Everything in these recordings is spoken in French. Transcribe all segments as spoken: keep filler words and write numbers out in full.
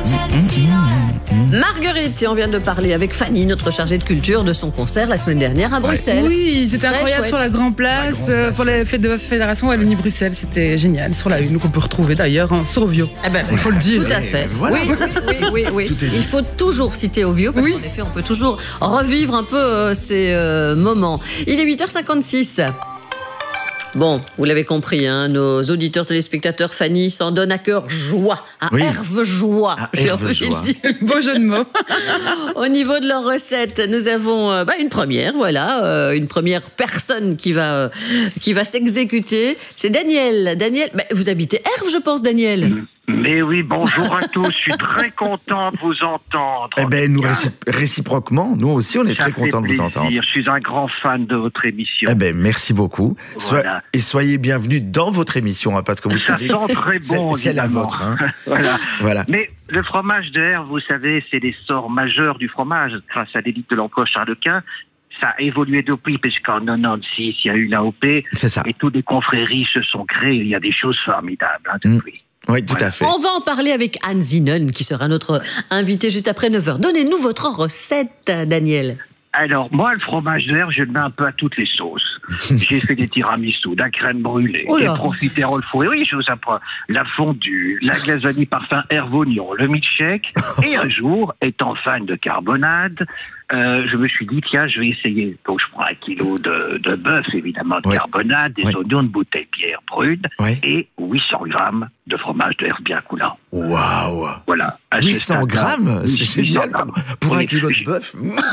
Mmh, mmh, mmh. Marguerite, et on vient de parler avec Fanny, notre chargée de culture, de son concert la semaine dernière à Bruxelles. Oui, c'était incroyable chouette. sur la Grand Place, la Grand Place pour les fêtes de la Fédération Wallonie-Bruxelles. C'était génial, sur la une, qu'on peut retrouver d'ailleurs hein, sur Ovio. Eh ben, il faut le dire. Tout à fait. Voilà. Oui, oui, oui, oui, oui. Il faut toujours citer Ovio parce oui. qu'en effet, on peut toujours revivre un peu euh, ces euh, moments. Il est huit heures cinquante-six. Bon, vous l'avez compris, hein, nos auditeurs téléspectateurs, Fanny s'en donne à cœur joie, à oui. Herve joie. À Herve joie. Beau jeu de mots. Au niveau de leurs recettes, nous avons euh, bah, une première, voilà, euh, une première personne qui va, euh, qui va s'exécuter. C'est Daniel. Daniel, bah, vous habitez Herve, je pense, Daniel. Mmh. Mais oui, bonjour à tous, je suis très content de vous entendre. Eh ben, nous récip- réciproquement, nous aussi, on est Ça très contents de vous entendre. Je suis un grand fan de votre émission. Eh ben, merci beaucoup. Voilà. So- et soyez bienvenus dans votre émission, hein, parce que vous Ça savez, sent très bon, c'est, c'est la vôtre. Hein. voilà. voilà. Mais le fromage de Herve, vous savez, c'est l'essor majeur du fromage, grâce à l'élite de l'emploi Charles Quint. Ça a évolué depuis, puisqu'en quatre-vingt-seize, il y a eu l'A O P. C'est ça. Et toutes les confréries se sont créées. Il y a des choses formidables hein, depuis. Mmh. Oui, tout voilà. à fait. On va en parler avec Anne Zinen, qui sera notre invitée juste après neuf heures. Donnez-nous votre recette, Daniel. Alors, moi, le fromage de Herve, je le mets un peu à toutes les sauces. J'ai fait des tiramisu, de la crème brûlée, oh des profiteroles fourrés. Oui, je vous apprends. La fondue, la glace vanille parfum herbe oignon, le milkshake. Et un jour, étant fan de carbonade, euh, je me suis dit, tiens, je vais essayer. Donc, je prends un kilo de, de bœuf, évidemment, de ouais. carbonade, des ouais. oignons, de bouteille de bière brune ouais. et huit cents grammes de fromage de Herve bien coulant. Waouh! Voilà. huit cents grammes? C'est génial. Pour oui, un kilo de bœuf.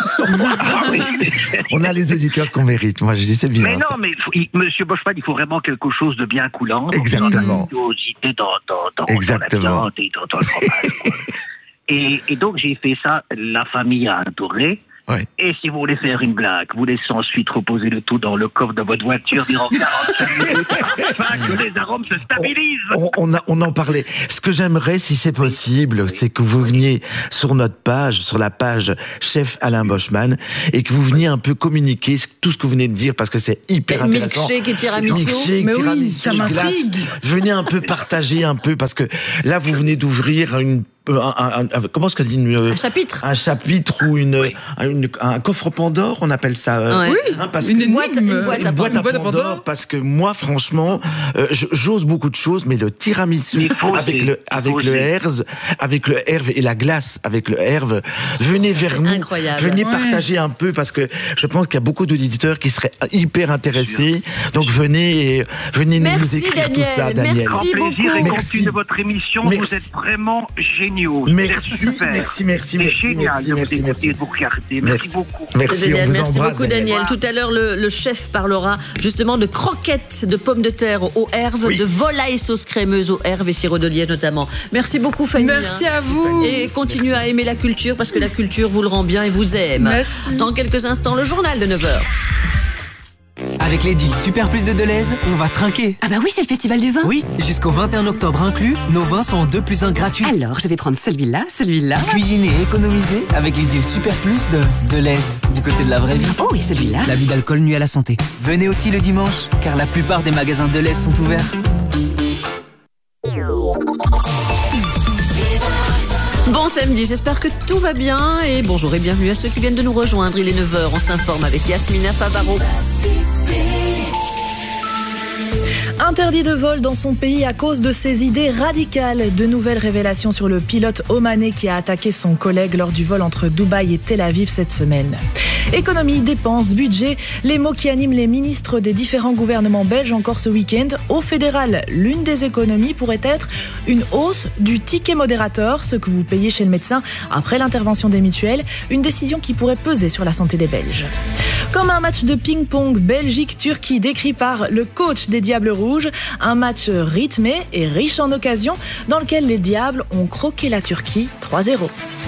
Ah, oui. On a les auditeurs qu'on mérite. Moi, je dis c'est bien. Mais non, ça. mais il, Monsieur Boschman, il faut vraiment quelque chose de bien coulant. Exactement. Dans la dans, dans, dans, Exactement. Dans la viande et dans, dans le fromage. et, et donc, j'ai fait ça. La famille a adoré. Ouais. Et si vous voulez faire une blague, vous laissez ensuite reposer le tout dans le coffre de votre voiture durant quarante-cinq minutes afin que les arômes se stabilisent. On, on, a, on en parlait. Ce que j'aimerais, si c'est possible, oui. c'est que vous veniez sur notre page, sur la page Chef Alain Boschman, et que vous veniez un peu communiquer tout ce que vous venez de dire, parce que c'est hyper et intéressant. Milkshake et tiramisu. Milkshake, Mais tiramisu, oui, ça m'intrigue. glace. Venez un peu partager un peu, parce que là, vous venez d'ouvrir une Un, un, un, comment est-ce qu'on dit une, un chapitre un chapitre ou une, oui. une un coffre Pandore on appelle ça ouais. oui hein, parce une, que, boîte, une, boîte, une à, boîte à boîte Pandore, à Pandore parce que moi franchement euh, j'ose beaucoup de choses mais le tiramisu avec le avec le herbe avec le herbe et la glace avec le herbe venez ça, vers nous incroyable. venez ouais. partager un peu parce que je pense qu'il y a beaucoup d'auditeurs qui seraient hyper intéressés donc venez et, venez merci nous écrire Daniel. tout ça Daniel merci beaucoup plaisir et merci de votre émission merci. Vous êtes vraiment géniaux. Merci, merci, merci, merci, génial merci, de merci, vous merci, de vous regarder. Merci beaucoup. Merci, génial. on vous merci embrasse. beaucoup Daniel. Tout à l'heure, le, le chef parlera justement de croquettes de pommes de terre aux herbes, oui. de volaille sauce crémeuse aux herbes et sirop de liège notamment. Merci beaucoup Fanny. Merci hein. à vous. Et continuez merci. à aimer la culture parce que la culture vous le rend bien et vous aime. Merci. Dans quelques instants, le journal de neuf heures. Avec les deals Super Plus de Deleuze, on va trinquer. Ah bah oui, c'est le festival du vin. Oui, jusqu'au vingt et un octobre inclus, nos vins sont en deux plus un gratuits. Alors, je vais prendre celui-là, celui-là. Cuisiner et économiser avec les deals Super Plus de Deleuze, du côté de la vraie vie. Oh, et celui-là. L'abus d'alcool nuit à la santé. Venez aussi le dimanche, car la plupart des magasins Deleuze sont ouverts. Bon samedi, j'espère que tout va bien et bonjour et bienvenue à ceux qui viennent de nous rejoindre. Il est neuf heures, on s'informe avec Yasmina Favaro. Interdit de vol dans son pays à cause de ses idées radicales. De nouvelles révélations sur le pilote omanais qui a attaqué son collègue lors du vol entre Dubaï et Tel Aviv cette semaine. Économie, dépenses, budget, les mots qui animent les ministres des différents gouvernements belges encore ce week-end. Au fédéral, l'une des économies pourrait être une hausse du ticket modérateur, ce que vous payez chez le médecin après l'intervention des mutuelles, une décision qui pourrait peser sur la santé des Belges. Comme un match de ping-pong Belgique-Turquie décrit par le coach des Diables Rouges, un match rythmé et riche en occasions dans lequel les Diables ont croqué la Turquie trois zéro.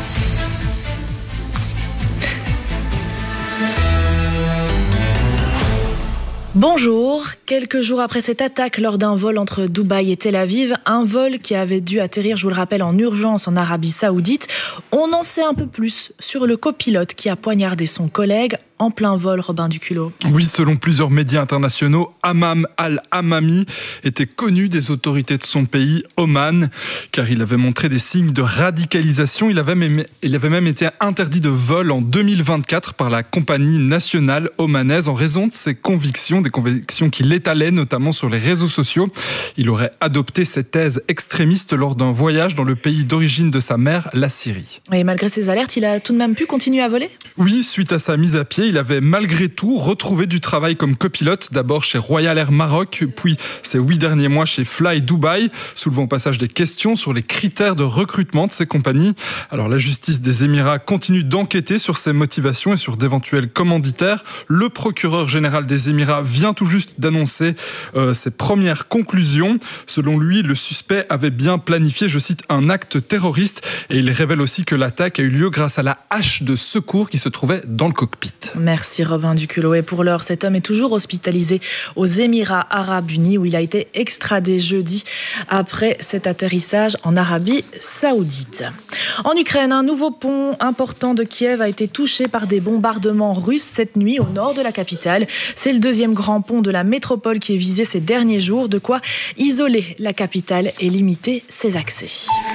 Bonjour, quelques jours après cette attaque lors d'un vol entre Dubaï et Tel Aviv, un vol qui avait dû atterrir, je vous le rappelle, en urgence en Arabie Saoudite, on en sait un peu plus sur le copilote qui a poignardé son collègue en plein vol, Robin Duculot. Oui, selon plusieurs médias internationaux, Hammam al-Hammami était connu des autorités de son pays, Oman, car il avait montré des signes de radicalisation. Il avait même, il avait même été interdit de vol en deux mille vingt-quatre par la compagnie nationale omanaise en raison de ses convictions, des convictions qu'il étalait notamment sur les réseaux sociaux. Il aurait adopté ses thèses extrémistes lors d'un voyage dans le pays d'origine de sa mère, la Syrie. Et malgré ces alertes, il a tout de même pu continuer à voler ? Oui, suite à sa mise à pied, il avait malgré tout retrouvé du travail comme copilote, d'abord chez Royal Air Maroc, puis ces huit derniers mois chez Fly Dubai, soulevant au passage des questions sur les critères de recrutement de ces compagnies. Alors la justice des Émirats continue d'enquêter sur ses motivations et sur d'éventuels commanditaires. Le procureur général des Émirats vient tout juste d'annoncer euh, ses premières conclusions. Selon lui, le suspect avait bien planifié, je cite, un acte terroriste, et il révèle aussi que l'attaque a eu lieu grâce à la hache de secours qui se trouvait dans le cockpit. Merci Robin Duculot. Et pour l'heure, cet homme est toujours hospitalisé aux Émirats Arabes Unis où il a été extradé jeudi après cet atterrissage en Arabie Saoudite. En Ukraine, un nouveau pont important de Kiev a été touché par des bombardements russes cette nuit au nord de la capitale. C'est le deuxième grand pont de la métropole qui est visé ces derniers jours, de quoi isoler la capitale et limiter ses accès.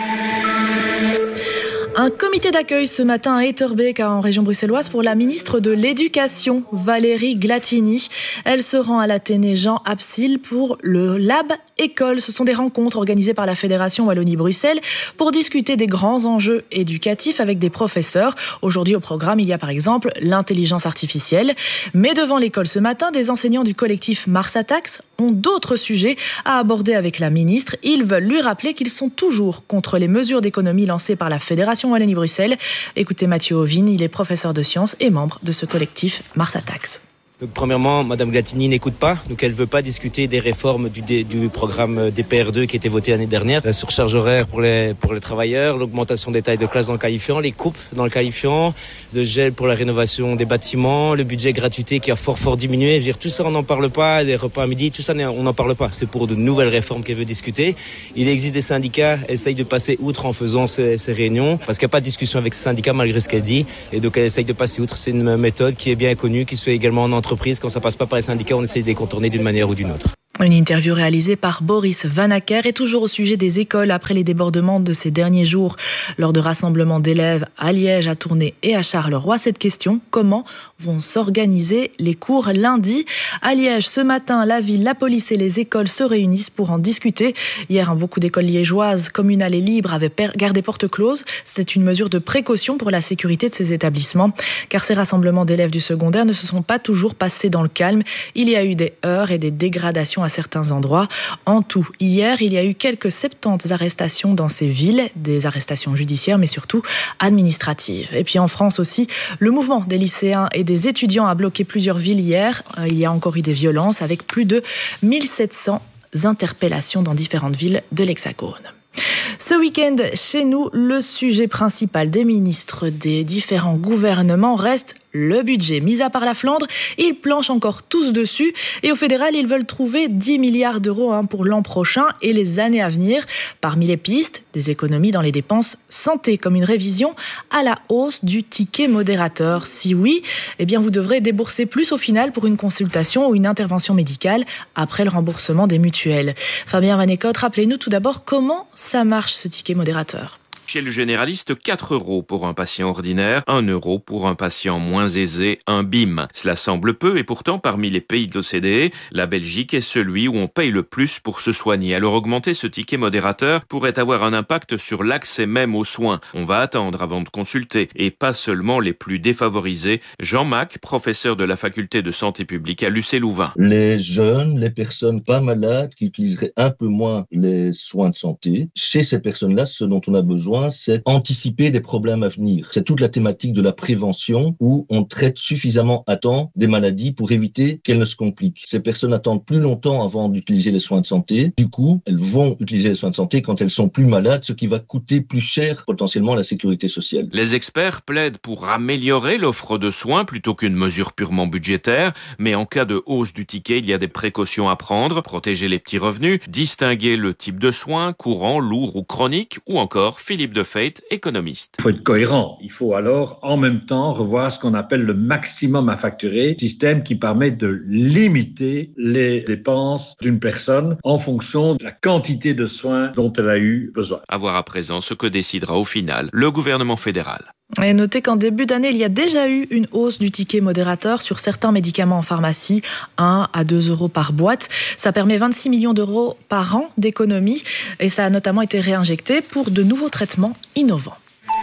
Un comité d'accueil ce matin à Etterbeek, en région bruxelloise, pour la ministre de l'Éducation, Valérie Glatini. Elle se rend à l'Athénée Jean Absil pour le Lab École. Ce sont des rencontres organisées par la Fédération Wallonie-Bruxelles pour discuter des grands enjeux éducatifs avec des professeurs. Aujourd'hui, au programme, il y a par exemple l'intelligence artificielle. Mais devant l'école ce matin, des enseignants du collectif Mars Attacks ont d'autres sujets à aborder avec la ministre. Ils veulent lui rappeler qu'ils sont toujours contre les mesures d'économie lancées par la Fédération Wallonie-Bruxelles. Écoutez Mathieu Ovine, il est professeur de sciences et membre de ce collectif Mars Attacks. Donc, premièrement, Madame Glatini n'écoute pas, donc elle veut pas discuter des réformes du, du programme D P R deux qui a été voté l'année dernière, la surcharge horaire pour les pour les travailleurs, l'augmentation des tailles de classe dans le qualifiant, les coupes dans le qualifiant, le gel pour la rénovation des bâtiments, le budget gratuité qui a fort fort diminué. Je veux dire, tout ça on n'en parle pas, les repas à midi, tout ça on n'en parle pas. C'est pour de nouvelles réformes qu'elle veut discuter. Il existe des syndicats, essayent de passer outre en faisant ces, ces réunions, parce qu'il n'y a pas de discussion avec ces syndicats malgré ce qu'elle dit, et donc elle essaye de passer outre. C'est une méthode qui est bien connue, qui se fait également en entreprise. Quand ça passe pas par les syndicats, on essaie de les contourner d'une manière ou d'une autre. Une interview réalisée par Boris Vanacker et toujours au sujet des écoles après les débordements de ces derniers jours lors de rassemblements d'élèves à Liège, à Tournai et à Charleroi. Cette question, comment vont s'organiser les cours lundi? À Liège, ce matin, la ville, la police et les écoles se réunissent pour en discuter. Hier, beaucoup d'écoles liégeoises, communales et libres avaient gardé porte close. C'est une mesure de précaution pour la sécurité de ces établissements, car ces rassemblements d'élèves du secondaire ne se sont pas toujours passés dans le calme. Il y a eu des heurts et des dégradations à certains endroits. En tout, hier, il y a eu quelques soixante-dix arrestations dans ces villes, des arrestations judiciaires, mais surtout administratives. Et puis en France aussi, le mouvement des lycéens et des étudiants a bloqué plusieurs villes hier. Il y a encore eu des violences avec plus de mille sept cents interpellations dans différentes villes de l'Hexagone. Ce week-end, chez nous, le sujet principal des ministres des différents gouvernements reste le budget. Mis à part la Flandre, ils planchent encore tous dessus. Et au fédéral, ils veulent trouver dix milliards d'euros hein, pour l'an prochain et les années à venir. Parmi les pistes, des économies dans les dépenses santé, comme une révision à la hausse du ticket modérateur. Si oui, eh bien vous devrez débourser plus au final pour une consultation ou une intervention médicale après le remboursement des mutuelles. Fabien Vanécotte, rappelez-nous tout d'abord comment ça marche ce ticket modérateur. Chez le généraliste, quatre euros pour un patient ordinaire, un euro pour un patient moins aisé, un B I M. Cela semble peu et pourtant, parmi les pays de l'O C D E, la Belgique est celui où on paye le plus pour se soigner. Alors augmenter ce ticket modérateur pourrait avoir un impact sur l'accès même aux soins. On va attendre avant de consulter et pas seulement les plus défavorisés. Jean Mac, professeur de la faculté de santé publique à l'U C Louvain. Les jeunes, les personnes pas malades qui utiliseraient un peu moins les soins de santé, chez ces personnes-là, ce dont on a besoin, c'est anticiper des problèmes à venir. C'est toute la thématique de la prévention où on traite suffisamment à temps des maladies pour éviter qu'elles ne se compliquent. Ces personnes attendent plus longtemps avant d'utiliser les soins de santé. Du coup, elles vont utiliser les soins de santé quand elles sont plus malades, ce qui va coûter plus cher potentiellement à la sécurité sociale. Les experts plaident pour améliorer l'offre de soins plutôt qu'une mesure purement budgétaire, mais en cas de hausse du ticket, il y a des précautions à prendre, protéger les petits revenus, distinguer le type de soins, courant, lourd ou chronique, ou encore Philippe Philippe Defeit, économiste. Il faut être cohérent. Il faut alors en même temps revoir ce qu'on appelle le maximum à facturer, système qui permet de limiter les dépenses d'une personne en fonction de la quantité de soins dont elle a eu besoin. À voir à présent ce que décidera au final le gouvernement fédéral. Et notez qu'en début d'année, il y a déjà eu une hausse du ticket modérateur sur certains médicaments en pharmacie, un à deux euros par boîte. Ça permet vingt-six millions d'euros par an d'économie et ça a notamment été réinjecté pour de nouveaux traitements innovants.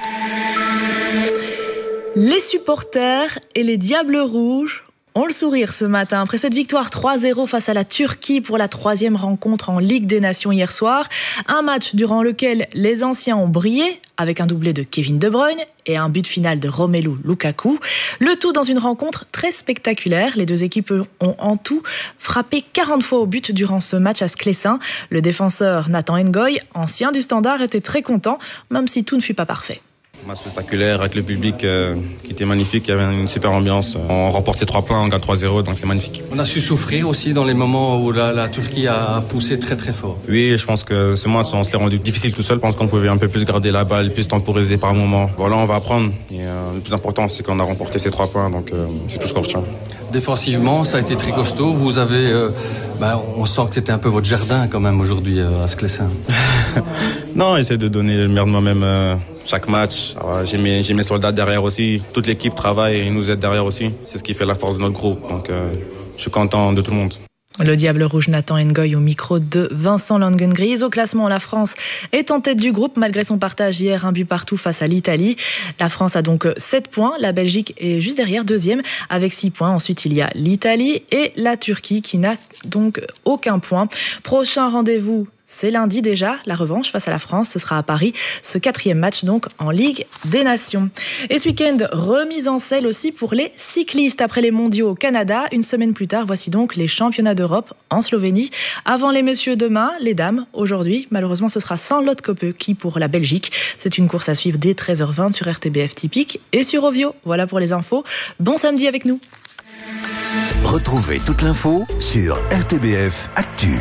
Les supporters et les Diables Rouges ont le sourire ce matin. Après cette victoire trois zéro face à la Turquie pour la troisième rencontre en Ligue des Nations hier soir, un match durant lequel les anciens ont brillé avec un doublé de Kevin De Bruyne et un but final de Romelu Lukaku. Le tout dans une rencontre très spectaculaire. Les deux équipes ont en tout frappé quarante fois au but durant ce match à Sclessin. Le défenseur Nathan Ngoy, ancien du Standard, était très content, même si tout ne fut pas parfait. Un match spectaculaire avec le public euh, qui était magnifique, il y avait une super ambiance. On remporte ces trois points, on gagne trois zéro, donc c'est magnifique. On a su souffrir aussi dans les moments où la, la Turquie a poussé très très fort. Oui, je pense que ce match, on se l'est rendu difficile tout seul. Je pense qu'on pouvait un peu plus garder la balle, plus temporiser par moment. Voilà, on va apprendre. Et, euh, le plus important, c'est qu'on a remporté ces trois points, donc euh, c'est tout ce qu'on retient. Défensivement, ça a été très costaud. Vous avez, euh, bah, on sent que c'était un peu votre jardin quand même aujourd'hui euh, à Sclessin. Non, j'essaie de donner le meilleur de moi-même euh, chaque match. Alors, j'ai, mes, j'ai mes soldats derrière aussi. Toute l'équipe travaille et nous aide derrière aussi. C'est ce qui fait la force de notre groupe. Donc, euh, je suis content de tout le monde. Le Diable Rouge Nathan Ngoy au micro de Vincent Langengries. Au classement, la France est en tête du groupe malgré son partage hier, un but partout face à l'Italie. La France a donc sept points. La Belgique est juste derrière, deuxième, avec six points. Ensuite, il y a l'Italie et la Turquie qui n'a donc aucun point. Prochain rendez-vous, c'est lundi déjà, la revanche face à la France, ce sera à Paris, ce quatrième match donc en Ligue des Nations. Et ce week-end, remise en selle aussi pour les cyclistes après les mondiaux au Canada. Une semaine plus tard, voici donc les championnats d'Europe en Slovénie. Avant les messieurs demain, les dames aujourd'hui. Malheureusement, ce sera sans Lotte Kopecky pour la Belgique. C'est une course à suivre dès treize heures vingt sur R T B F Typique et sur Ovio. Voilà pour les infos. Bon samedi avec nous. Retrouvez toute l'info sur R T B F Actu.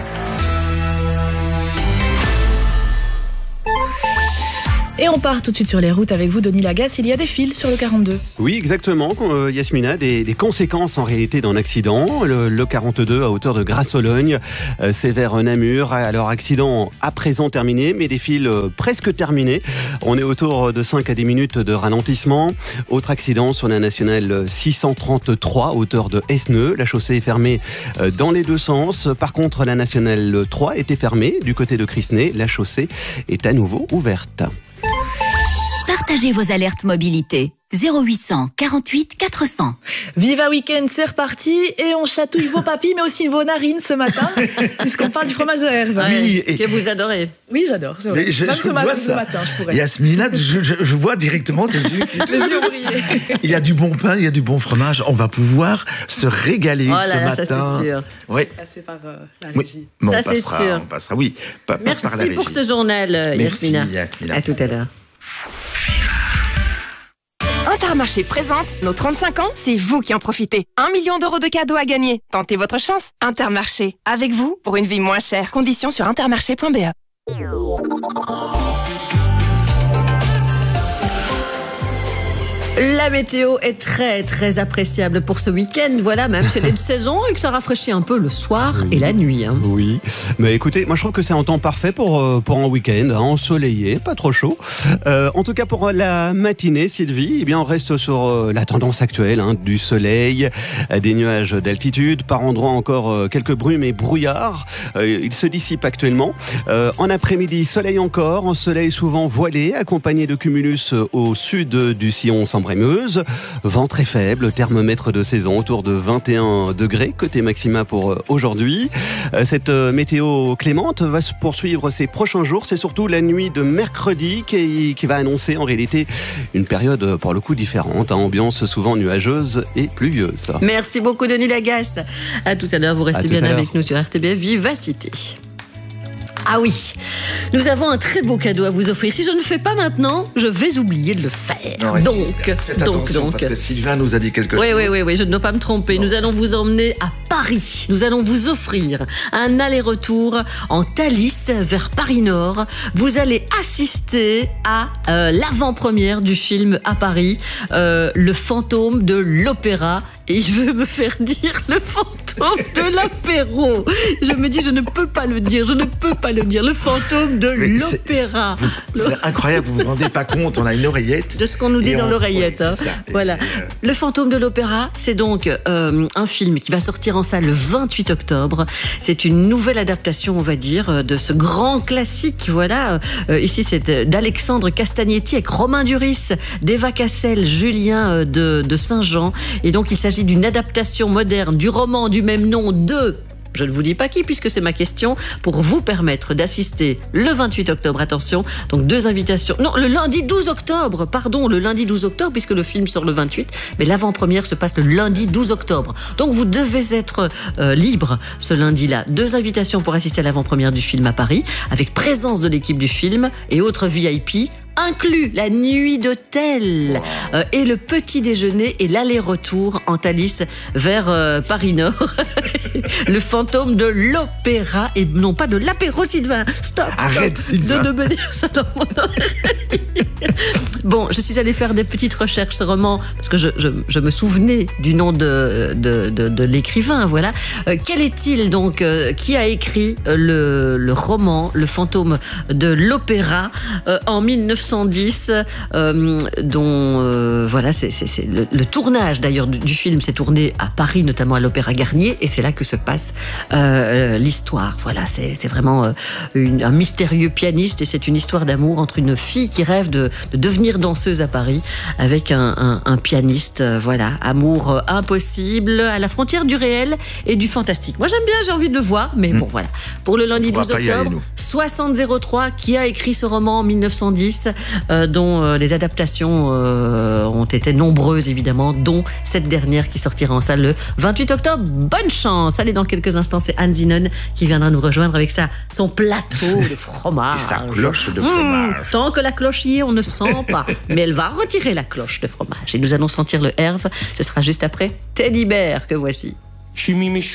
Et on part tout de suite sur les routes avec vous, Denis Lagasse. Il y a des fils sur le quarante-deux. Oui, exactement, euh, Yasmina. Des, des conséquences en réalité d'un accident. Le, le quarante-deux à hauteur de Grasse-Sologne, euh, c'est vers Namur. Alors, accident à présent terminé, mais des fils euh, presque terminés. On est autour de cinq à dix minutes de ralentissement. Autre accident sur la nationale six cent trente-trois, hauteur de Esneux. La chaussée est fermée euh, dans les deux sens. Par contre, la nationale trois était fermée du côté de Crisnay. La chaussée est à nouveau ouverte. Partagez vos alertes mobilité. zéro huit cent quarante-huit quatre cents. Viva Week-end, c'est reparti et on chatouille vos papilles mais aussi vos narines ce matin puisqu'on parle du fromage de Herve. Oui, et... que vous adorez. Oui, j'adore. C'est vrai. Je, Même je ce, vois matin, ça. ce matin, je pourrais. Yasmina, je, je, je vois directement tes yeux. Les yeux brillés. Il y a du bon pain, il y a du bon fromage. On va pouvoir se régaler oh là ce là, matin. Ça c'est sûr. Oui. Passer par euh, la oui. régie. Bon, ça on c'est passera, sûr. On passera, oui. Pa- Merci par la régie. pour ce journal, Merci, Yasmina. Yasmina. À tout à l'heure. Intermarché présente nos trente-cinq ans, c'est vous qui en profitez. Un million d'euros de cadeaux à gagner. Tentez votre chance. Intermarché, avec vous pour une vie moins chère. Conditions sur intermarché point b e. La météo est très très appréciable pour ce week-end. Voilà, même c'est de saison et que ça rafraîchit un peu le soir oui. et la nuit. Hein. Oui, mais écoutez, moi je trouve que c'est un temps parfait pour, pour un week-end, hein, ensoleillé, pas trop chaud. Euh, en tout cas pour la matinée, Sylvie, eh bien on reste sur euh, la tendance actuelle, hein, du soleil, euh, des nuages d'altitude, par endroits encore euh, quelques brumes et brouillards. Euh, ils se dissipent actuellement. Euh, en après-midi, soleil encore, un soleil souvent voilé, accompagné de cumulus au sud du sillon sambre. Vent très faible, thermomètre de saison autour de vingt et un degrés, côté maxima pour aujourd'hui. Cette météo clémente va se poursuivre ces prochains jours. C'est surtout la nuit de mercredi qui, qui va annoncer en réalité une période pour le coup différente, hein, ambiance souvent nuageuse et pluvieuse. Merci beaucoup Denis Lagasse. À tout à l'heure, vous restez bien avec nous sur R T B F Vivacité. Ah oui, nous avons un très beau cadeau à vous offrir. Si je ne le fais pas maintenant, je vais oublier de le faire. Non, donc, faites donc, attention, donc. parce que Sylvain nous a dit quelque oui, chose. Oui, oui, oui, je ne dois pas me tromper. Nous allons vous emmener à Paris. Nous allons vous offrir un aller-retour en Thalys vers Paris-Nord. Vous allez assister à euh, l'avant-première du film à Paris, euh, Le fantôme de l'opéra. Et je veux me faire dire le fantôme de l'apéro. Je me dis, je ne peux pas le dire, je ne peux pas le dire. Le fantôme de Mais l'opéra. C'est, c'est incroyable, vous vous rendez pas compte, on a une oreillette. De ce qu'on nous dit dans on, l'oreillette. Oui, hein. Voilà. Et, euh... Le fantôme de l'opéra, c'est donc euh, un film qui va sortir en salle le vingt-huit octobre. C'est une nouvelle adaptation, on va dire, de ce grand classique. Voilà. Euh, ici, c'est d'Alexandre Castagnetti avec Romain Duris, d'Eva Cassel, Julien de, de Saint-Jean. Et donc, il s'agit d'une adaptation moderne du roman du même nom de... Je ne vous dis pas qui, puisque c'est ma question, pour vous permettre d'assister le vingt-huit octobre, attention, donc deux invitations, non, le lundi douze octobre, pardon, le lundi douze octobre, puisque le film sort le vingt-huit, mais l'avant-première se passe le lundi douze octobre. Donc vous devez être euh, libre ce lundi-là. Deux invitations pour assister à l'avant-première du film à Paris, avec présence de l'équipe du film et autres V I P, inclus la nuit d'hôtel euh, et le petit déjeuner et l'aller-retour en Thalys vers euh, Paris-Nord. Le fantôme de l'opéra et non pas de l'apéro, Sylvain. Stop. Arrête, stop, Sylvain. De, de me dire ça dans mon oreille. Bon, je suis allée faire des petites recherches, ce roman, parce que je, je, je me souvenais du nom de, de, de, de l'écrivain, voilà. Euh, quel est-il donc euh, qui a écrit euh, le, le roman Le fantôme de l'opéra euh, en mille neuf cent dix, euh, dont euh, voilà, c'est, c'est, c'est le, le tournage d'ailleurs du, du film s'est tourné à Paris, notamment à l'Opéra Garnier, et c'est là que se passe euh, l'histoire. Voilà, c'est, c'est vraiment euh, une, un mystérieux pianiste, et c'est une histoire d'amour entre une fille qui rêve de, de devenir danseuse à Paris avec un, un, un pianiste. Euh, voilà, amour euh, impossible à la frontière du réel et du fantastique. Moi j'aime bien, j'ai envie de le voir, mais mmh. bon voilà. Pour le lundi douze octobre, soixante zéro trois, qui a écrit ce roman en mille neuf cent dix, euh, dont euh, les adaptations euh, ont été nombreuses évidemment, dont cette dernière qui sortira en salle le vingt-huit octobre. Bonne chance. Allez, dans quelques instants, c'est Anne Zinon qui viendra nous rejoindre avec sa, son plateau de fromage. Et sa cloche de fromage. Mmh, tant que la cloche y est, on ne sent pas. Mais elle va retirer la cloche de fromage et nous allons sentir le herve. Ce sera juste après Teddy Bear que voici.